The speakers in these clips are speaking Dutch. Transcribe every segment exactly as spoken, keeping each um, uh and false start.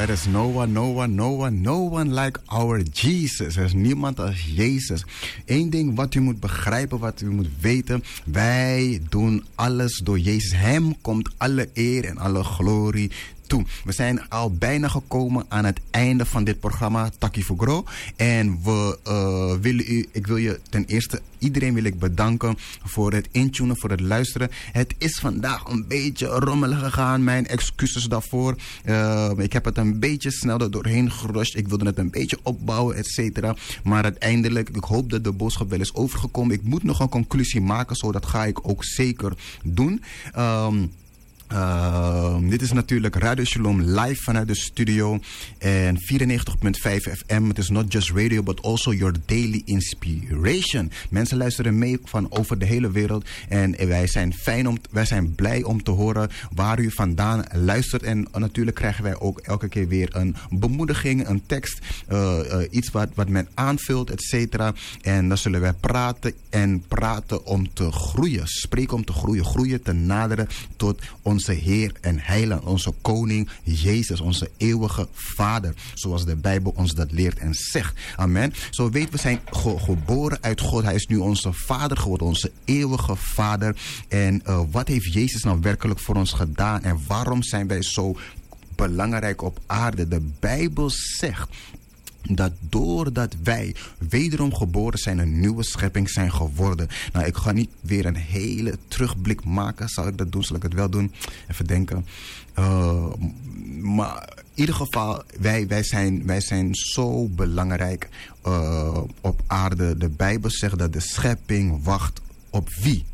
er is no one, no one, no one, no one like our Jesus. Er is niemand als Jezus. Eén ding wat u moet begrijpen, wat u moet weten. Wij doen alles door Jezus. Hem komt alle eer en alle glorie toe. We zijn al bijna gekomen aan het einde van dit programma Taki Fugro. En we uh, willen u, ik wil je ten eerste, iedereen wil ik bedanken voor het intunen, voor het luisteren. Het is vandaag een beetje rommelig gegaan. Mijn excuses daarvoor. Uh, ik heb het een beetje snel er doorheen gerusht. Ik wilde het een beetje opbouwen, et cetera. Maar uiteindelijk, ik hoop dat de boodschap wel is overgekomen. Ik moet nog een conclusie maken, zo dat ga ik ook zeker doen. Um, Uh, dit is natuurlijk Radio Shalom live vanuit de studio. En vierennegentig komma vijf F M. Het is not just radio, but also your daily inspiration. Mensen luisteren mee van over de hele wereld. En wij zijn, fijn om, wij zijn blij om te horen waar u vandaan luistert. En natuurlijk krijgen wij ook elke keer weer een bemoediging, een tekst. Uh, uh, iets wat, wat men aanvult, et cetera. En dan zullen wij praten en praten om te groeien. Spreken om te groeien. Groeien te naderen tot ons onze Heer en Heiland, onze Koning Jezus, onze eeuwige Vader. Zoals de Bijbel ons dat leert en zegt. Amen. Zo weet we zijn ge- geboren uit God. Hij is nu onze Vader geworden, onze eeuwige Vader. En uh, wat heeft Jezus nou werkelijk voor ons gedaan? En waarom zijn wij zo belangrijk op aarde? De Bijbel zegt dat doordat wij wederom geboren zijn, een nieuwe schepping zijn geworden. Nou, ik ga niet weer een hele terugblik maken. Zal ik dat doen? Zal ik het wel doen? Even denken. Uh, maar in ieder geval, wij, wij, zijn, wij zijn zo belangrijk uh, op aarde. De Bijbel zegt dat de schepping wacht op wie?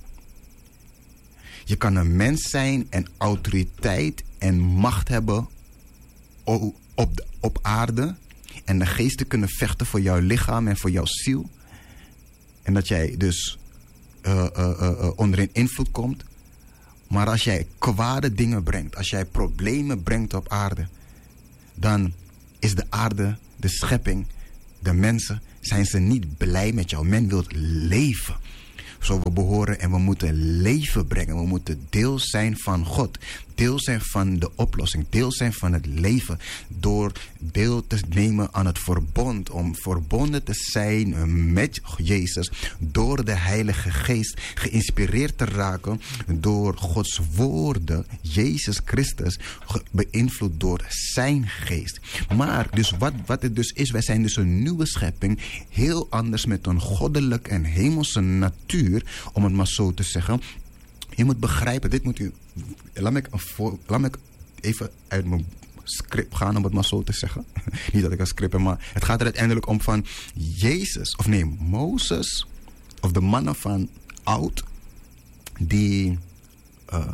Je kan een mens zijn en autoriteit en macht hebben op, op, op aarde. En de geesten kunnen vechten voor jouw lichaam en voor jouw ziel. En dat jij dus uh, uh, uh, onder een invloed komt. Maar als jij kwade dingen brengt, als jij problemen brengt op aarde, dan is de aarde, de schepping, de mensen, zijn ze niet blij met jou. Men wil leven. Zo we behoren en we moeten leven brengen. We moeten deel zijn van God. Deel zijn van de oplossing. Deel zijn van het leven. Door deel te nemen aan het verbond. Om verbonden te zijn met Jezus. Door de Heilige Geest. Geïnspireerd te raken door Gods woorden. Jezus Christus. Beïnvloed door zijn geest. Maar dus wat, wat het dus is. Wij zijn dus een nieuwe schepping. Heel anders met een goddelijke en hemelse natuur. Om het maar zo te zeggen. Je moet begrijpen, dit moet u. Laat me, laat me even uit mijn script gaan, om het maar zo te zeggen. Niet dat ik een script heb, maar het gaat er uiteindelijk om van Jezus, of nee, Mozes, of de mannen van oud, die. Uh,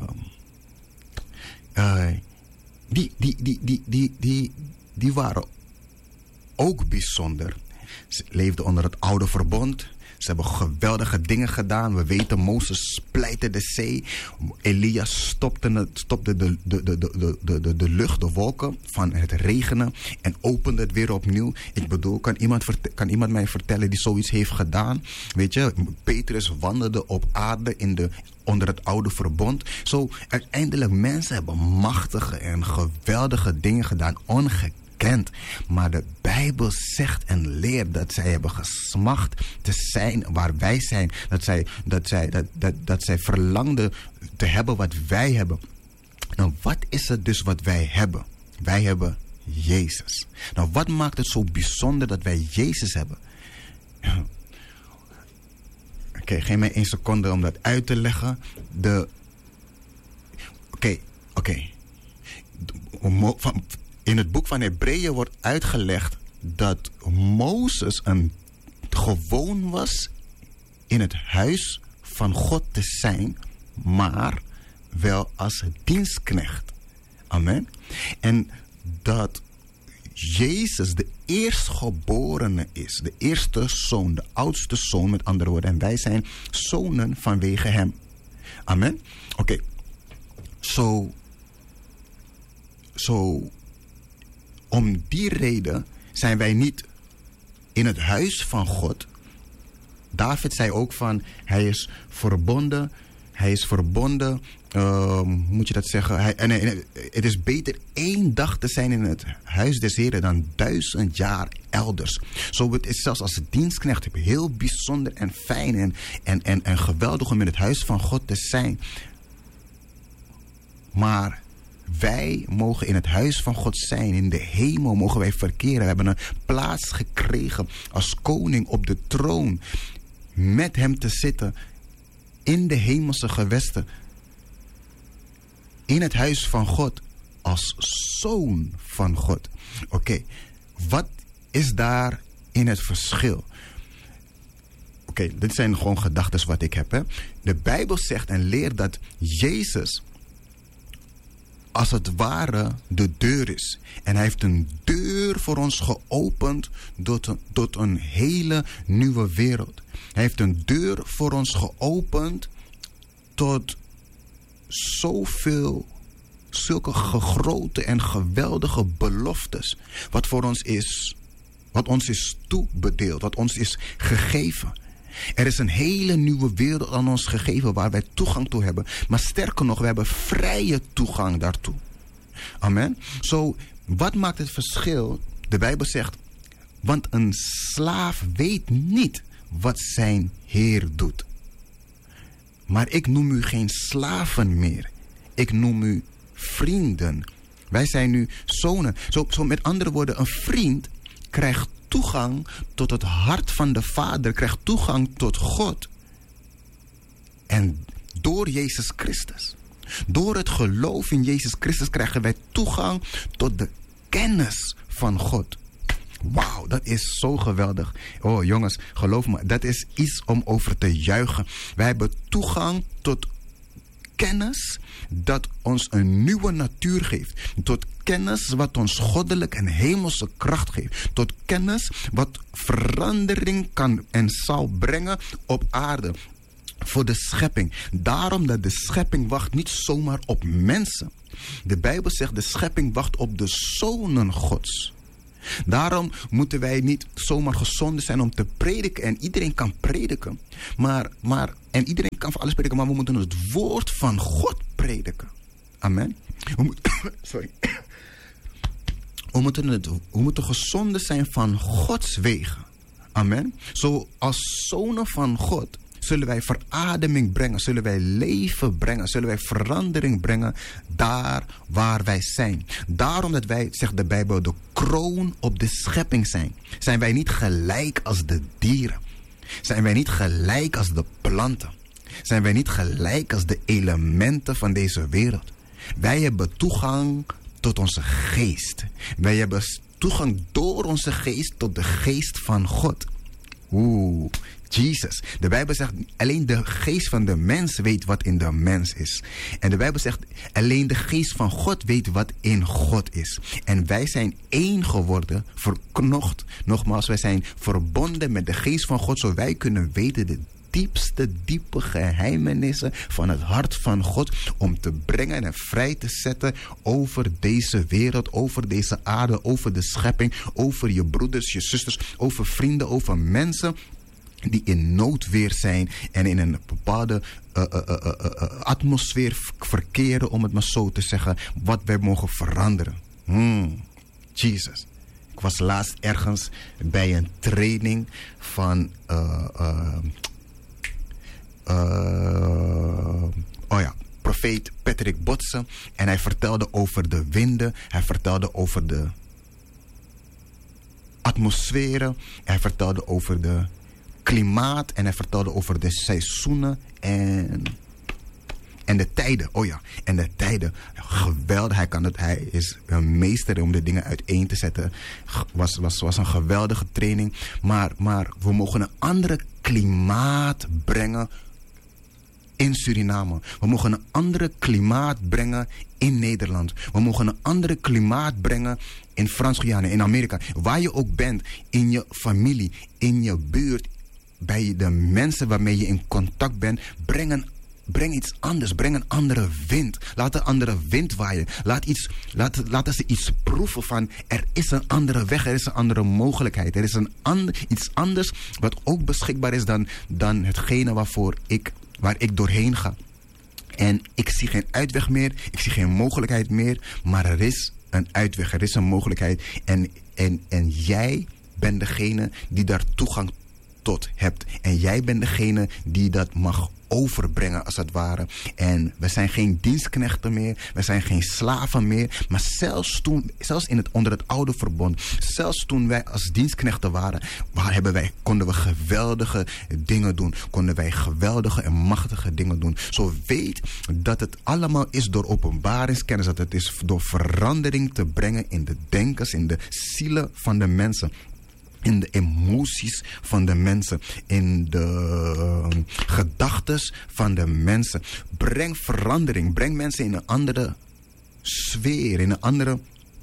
uh, die, die, die, die, die, die, die waren ook bijzonder. Ze leefden onder het oude verbond. Ze hebben geweldige dingen gedaan. We weten, Mozes splijtte de zee. Elia stopte, het, stopte de, de, de, de, de, de, de lucht, de wolken van het regenen. En opende het weer opnieuw. Ik bedoel, kan iemand, kan iemand mij vertellen die zoiets heeft gedaan? Weet je, Petrus wandelde op aarde in de, onder het oude verbond. Zo, uiteindelijk, mensen hebben machtige en geweldige dingen gedaan. Ongekend. Kent. Maar de Bijbel zegt en leert dat zij hebben gesmacht te zijn waar wij zijn. Dat zij, dat zij, dat, dat, dat zij verlangden te hebben wat wij hebben. Nou, wat is het dus wat wij hebben? Wij hebben Jezus. Nou, wat maakt het zo bijzonder dat wij Jezus hebben? Oké, okay, geef mij één seconde om dat uit te leggen. De... Oké, okay, oké. Okay. In het boek van Hebreeën wordt uitgelegd dat Mozes een gewoon was in het huis van God te zijn, maar wel als dienstknecht. Amen. En dat Jezus de eerstgeborene is, de eerste zoon, de oudste zoon met andere woorden. En wij zijn zonen vanwege hem. Amen. Oké. Okay. Zo. Zo. Om die reden zijn wij niet in het huis van God. David zei ook van, hij is verbonden Hij is verbonden, uh, hoe moet je dat zeggen? Hij, en, en, het is beter één dag te zijn in het huis des Heren dan duizend jaar elders. Zo het is zelfs als dienstknecht heel bijzonder en fijn en, en, en, en geweldig om in het huis van God te zijn. Maar wij mogen in het huis van God zijn. In de hemel mogen wij verkeren. We hebben een plaats gekregen als koning op de troon. Met hem te zitten in de hemelse gewesten. In het huis van God als zoon van God. Oké, okay, wat is daar in het verschil? Oké, okay, dit zijn gewoon gedachten wat ik heb. Hè? De Bijbel zegt en leert dat Jezus als het ware de deur is. En hij heeft een deur voor ons geopend tot een, tot een hele nieuwe wereld. Hij heeft een deur voor ons geopend tot zoveel, zulke grote en geweldige beloftes. Wat voor ons is, wat ons is toebedeeld, wat ons is gegeven. Er is een hele nieuwe wereld aan ons gegeven waar wij toegang toe hebben. Maar sterker nog, we hebben vrije toegang daartoe. Amen. Zo, wat maakt het verschil? De Bijbel zegt, want een slaaf weet niet wat zijn Heer doet. Maar ik noem u geen slaven meer. Ik noem u vrienden. Wij zijn nu zonen. Zo, zo met andere woorden, een vriend krijgt toegang tot het hart van de Vader, krijgt toegang tot God. En door Jezus Christus, door het geloof in Jezus Christus krijgen wij toegang tot de kennis van God. Wauw, dat is zo geweldig. Oh jongens, geloof me, dat is iets om over te juichen. Wij hebben toegang tot kennis dat ons een nieuwe natuur geeft. Tot kennis wat ons goddelijk en hemelse kracht geeft. Tot kennis wat verandering kan en zal brengen op aarde. Voor de schepping. Daarom dat de schepping wacht niet zomaar op mensen. De Bijbel zegt de schepping wacht op de zonen Gods. Daarom moeten wij niet zomaar gezonden zijn om te prediken. En iedereen kan prediken. Maar, maar, en iedereen kan van alles prediken. Maar we moeten het woord van God prediken. Amen. We moeten, sorry. We moeten, het, we moeten gezonden zijn van Gods wegen. Amen. Zo als zonen van God zullen wij verademing brengen. Zullen wij leven brengen. Zullen wij verandering brengen daar waar wij zijn. Daarom dat wij, zegt de Bijbel, de kroon op de schepping zijn. Zijn wij niet gelijk als de dieren. Zijn wij niet gelijk als de planten. Zijn wij niet gelijk als de elementen van deze wereld. Wij hebben toegang tot onze geest. Wij hebben toegang door onze geest tot de geest van God. Oeh, Jezus. De Bijbel zegt, alleen de geest van de mens weet wat in de mens is. En de Bijbel zegt, alleen de geest van God weet wat in God is. En wij zijn één geworden, verknocht. Nogmaals, wij zijn verbonden met de geest van God, zodat wij kunnen weten de diepste, diepe geheimenissen van het hart van God, om te brengen en vrij te zetten over deze wereld, over deze aarde, over de schepping, over je broeders, je zusters, over vrienden, over mensen die in noodweer zijn en in een bepaalde uh, uh, uh, uh, uh, atmosfeer verkeren, om het maar zo te zeggen, wat wij mogen veranderen. Hmm, Jesus. Ik was laatst ergens bij een training van uh, uh, uh, oh ja, profeet Patrick Botsen, en hij vertelde over de winden, hij vertelde over de atmosferen, hij vertelde over de klimaat en hij vertelde over de seizoenen en, en de tijden. Oh ja, en de tijden. Geweldig. Hij, kan het, hij is een meester om de dingen uiteen te zetten. Was, was, was een geweldige training. Maar, maar we mogen een andere klimaat brengen in Suriname. We mogen een andere klimaat brengen in Nederland. We mogen een andere klimaat brengen in Frans-Guyana, in Amerika. Waar je ook bent, in je familie, in je buurt, bij de mensen waarmee je in contact bent, breng, een, breng iets anders. Breng een andere wind. Laat een andere wind waaien. Laat iets, laat, laten ze iets proeven van, er is een andere weg, er is een andere mogelijkheid. Er is een ander, iets anders wat ook beschikbaar is dan, dan hetgene waarvoor ik, waar ik doorheen ga. En ik zie geen uitweg meer. Ik zie geen mogelijkheid meer. Maar er is een uitweg. Er is een mogelijkheid. En, en, en jij bent degene die daar toegang tot hebt. En jij bent degene die dat mag overbrengen als het ware. En we zijn geen dienstknechten meer. We zijn geen slaven meer. Maar zelfs toen, zelfs in het, onder het oude verbond, zelfs toen wij als dienstknechten waren, waar hebben wij, konden we geweldige dingen doen. Konden wij geweldige en machtige dingen doen. Zo weet dat het allemaal is door openbaringskennis. Dat het is door verandering te brengen in de denkers, in de zielen van de mensen. In de emoties van de mensen. In de uh, gedachtes van de mensen. Breng verandering. Breng mensen in een andere sfeer. In een andere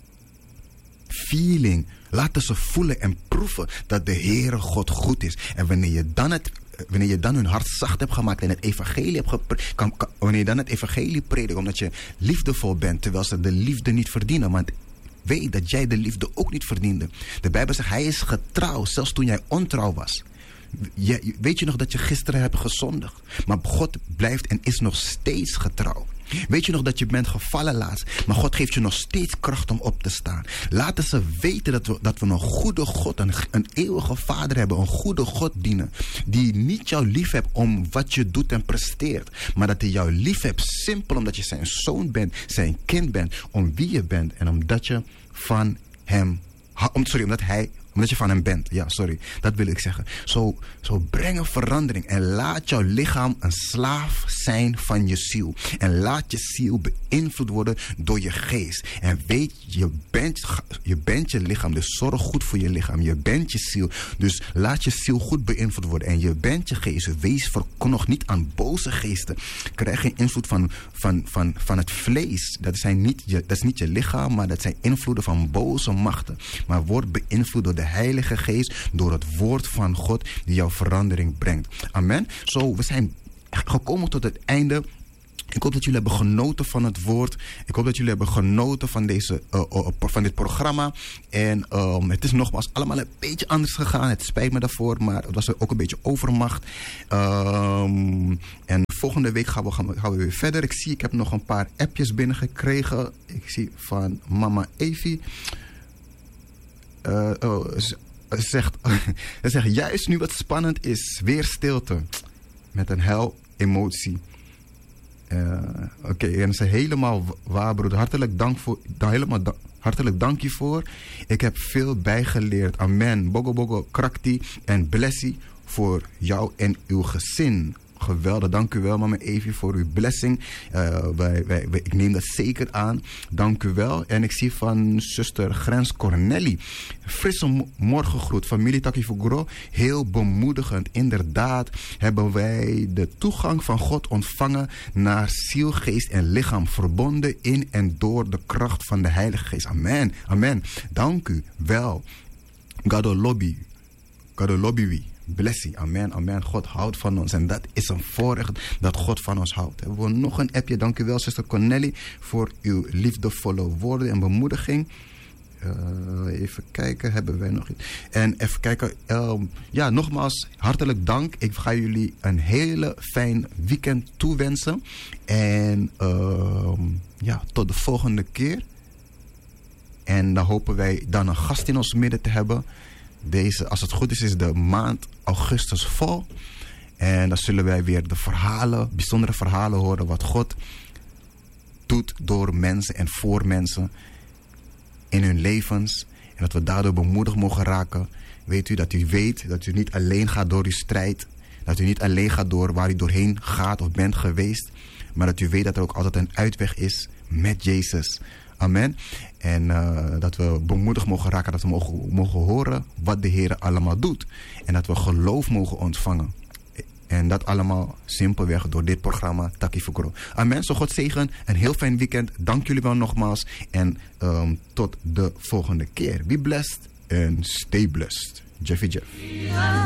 feeling. Laten ze voelen en proeven dat de Heere God goed is. En wanneer je dan het... Wanneer je dan hun hart zacht hebt gemaakt en het evangelie hebt gepredikt. Wanneer je dan het evangelie predikt omdat je liefdevol bent. Terwijl ze de liefde niet verdienen. Want weet dat jij de liefde ook niet verdiende. De Bijbel zegt, hij is getrouw, zelfs toen jij ontrouw was. Je, weet je nog dat je gisteren hebt gezondigd? Maar God blijft en is nog steeds getrouw. Weet je nog dat je bent gevallen laatst? Maar God geeft je nog steeds kracht om op te staan. Laten ze weten dat we, dat we een goede God, een, een eeuwige Vader hebben. Een goede God dienen. Die niet jou lief hebt om wat je doet en presteert. Maar dat hij jou lief hebt simpel omdat je zijn zoon bent. Zijn kind bent. Om wie je bent. En omdat je van hem... Sorry, omdat hij... Omdat je van hem bent. Ja, sorry. Dat wil ik zeggen. Zo, zo breng een verandering. En laat jouw lichaam een slaaf zijn van je ziel. En laat je ziel beïnvloed worden door je geest. En weet, je bent, je bent je lichaam. Dus zorg goed voor je lichaam. Je bent je ziel. Dus laat je ziel goed beïnvloed worden. En je bent je geest. Wees verkondig niet aan boze geesten. Krijg geen invloed van, van, van, van het vlees. Dat, zijn niet je, dat is niet je lichaam. Maar dat zijn invloeden van boze machten. Maar word beïnvloed door de Heilige Geest, door het woord van God die jouw verandering brengt. Amen. Zo, we zijn gekomen tot het einde. Ik hoop dat jullie hebben genoten van het woord. Ik hoop dat jullie hebben genoten van, deze, uh, uh, van dit programma. En um, het is nogmaals allemaal een beetje anders gegaan. Het spijt me daarvoor, maar het was ook een beetje overmacht. Um, en volgende week gaan we, gaan, we, gaan we weer verder. Ik zie, ik heb nog een paar appjes binnengekregen. Ik zie van mama Evie. Uh, oh, ze zegt, ze zegt, juist nu wat spannend is, weer stilte. Met een hel emotie. Uh, Oké, okay, en ze helemaal waar, broeder. Hartelijk dank voor, da, helemaal da, hartelijk dank je voor. Ik heb veel bijgeleerd. Amen. Bogo bogo krakti en blessie voor jou en uw gezin. Geweldig, dank u wel, mama Evie, voor uw blessing. Uh, wij, wij, wij, ik neem dat zeker aan. Dank u wel. En ik zie van zuster Grens Cornelli. Frisse mo- morgengroet, familie Takifugro. Heel bemoedigend. Inderdaad hebben wij de toegang van God ontvangen naar ziel, geest en lichaam. Verbonden in en door de kracht van de Heilige Geest. Amen. Amen. Dank u wel. Gado lobby. Gado lobby. Blessie, amen, amen. God houdt van ons. En dat is een voorrecht dat God van ons houdt. Hebben we nog een appje. Dank u wel, zuster Cornelli, voor uw liefdevolle woorden en bemoediging. Uh, even kijken, hebben wij nog iets? En even kijken. Um, ja, nogmaals, hartelijk dank. Ik ga jullie een hele fijn weekend toewensen. En uh, ja, tot de volgende keer. En dan hopen wij dan een gast in ons midden te hebben. Deze, als het goed is, is de maand augustus vol. En dan zullen wij weer de verhalen, bijzondere verhalen horen wat God doet door mensen en voor mensen in hun levens. En dat we daardoor bemoedigd mogen raken. Weet u dat u weet dat u niet alleen gaat door uw strijd. Dat u niet alleen gaat door waar u doorheen gaat of bent geweest. Maar dat u weet dat er ook altijd een uitweg is met Jezus. Amen. En uh, dat we bemoedigd mogen raken. Dat we mogen, mogen horen wat de Heer allemaal doet. En dat we geloof mogen ontvangen. En dat allemaal simpelweg door dit programma Takifugro. Amen. Zo God zegen. Een heel fijn weekend. Dank jullie wel nogmaals. En um, tot de volgende keer. Be blessed and stay blessed. Jeffy Jeff.